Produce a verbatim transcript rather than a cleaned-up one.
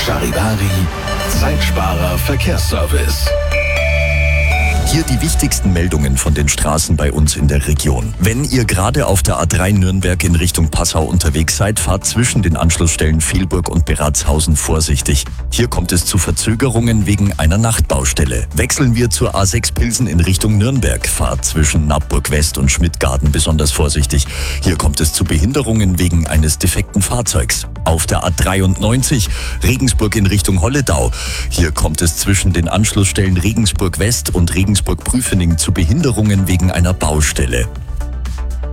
Charivari, Zeitsparer Verkehrsservice. Hier die wichtigsten Meldungen von den Straßen bei uns in der Region. Wenn ihr gerade auf der A drei Nürnberg in Richtung Passau unterwegs seid, fahrt zwischen den Anschlussstellen Vielburg und Beratshausen vorsichtig. Hier kommt es zu Verzögerungen wegen einer Nachtbaustelle. Wechseln wir zur A sechs Pilsen in Richtung Nürnberg, fahrt zwischen Nappburg West und Schmidtgarten besonders vorsichtig. Hier kommt es zu Behinderungen wegen eines defekten Fahrzeugs. Auf der A dreiundneunzig Regensburg in Richtung Holledau. Hier kommt es zwischen den Anschlussstellen Regensburg West und Regensburg Prüfening zu Behinderungen wegen einer Baustelle.